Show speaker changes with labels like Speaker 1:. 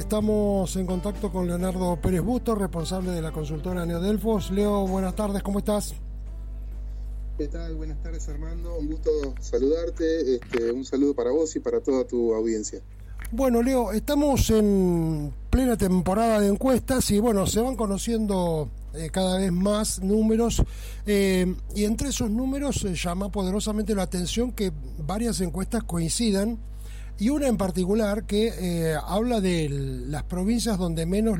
Speaker 1: Estamos en contacto con Leonardo Pérez Busto, responsable de la consultora Neodelfos. Leo, buenas tardes, ¿cómo estás?
Speaker 2: ¿Qué tal? Buenas tardes, Armando. Un gusto saludarte. Un saludo para vos y para toda tu audiencia.
Speaker 1: Bueno, Leo, estamos en plena temporada de encuestas y bueno, se van conociendo cada vez más números y entre esos números llama poderosamente la atención que varias encuestas coincidan y una en particular que habla de las provincias donde menos